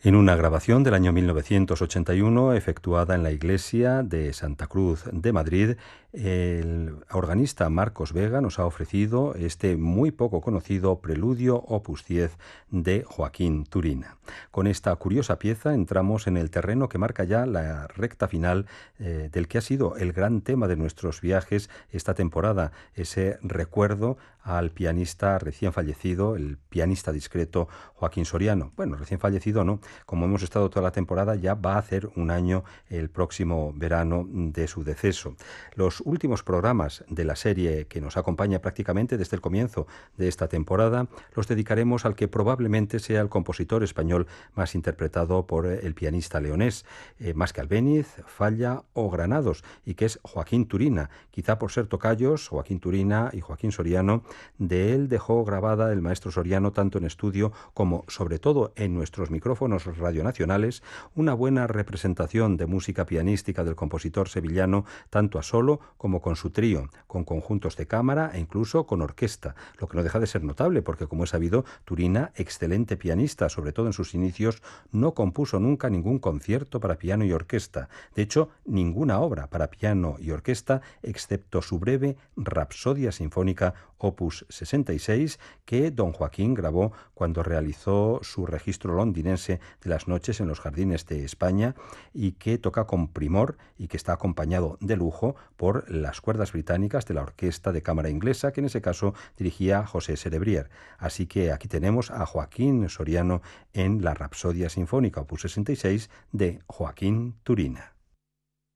En una grabación del año 1981, efectuada en la iglesia de Santa Cruz de Madrid, el organista Marcos Vega nos ha ofrecido este muy poco conocido Preludio Opus 10 de Joaquín Turina. Con esta curiosa pieza entramos en el terreno que marca ya la recta final del que ha sido el gran tema de nuestros viajes esta temporada, ese recuerdo al pianista recién fallecido, el pianista discreto Joaquín Soriano. Bueno, recién fallecido no, como hemos estado toda la temporada, ya va a hacer un año el próximo verano de su deceso. Los últimos programas de la serie que nos acompaña prácticamente desde el comienzo de esta temporada los dedicaremos al que probablemente sea el compositor español más interpretado por el pianista leonés, más que Albéniz, Falla o Granados, y que es Joaquín Turina. Quizá por ser tocayos, Joaquín Turina y Joaquín Soriano, de él dejó grabada el maestro Soriano tanto en estudio como sobre todo en nuestros micrófonos radionacionales una buena representación de música pianística del compositor sevillano, tanto a solo como con su trío, con conjuntos de cámara e incluso con orquesta, lo que no deja de ser notable porque, como es sabido, Turina, excelente pianista, sobre todo en sus inicios, no compuso nunca ningún concierto para piano y orquesta, de hecho ninguna obra para piano y orquesta excepto su breve Rapsodia Sinfónica Opus 66 que don Joaquín grabó cuando realizó su registro londinense de las noches en los jardines de España y que toca con primor y que está acompañado de lujo por las cuerdas británicas de la Orquesta de Cámara Inglesa, que en ese caso dirigía José Serebrier. Así que aquí tenemos a Joaquín Soriano en la Rapsodia Sinfónica Opus 66 de Joaquín Turina.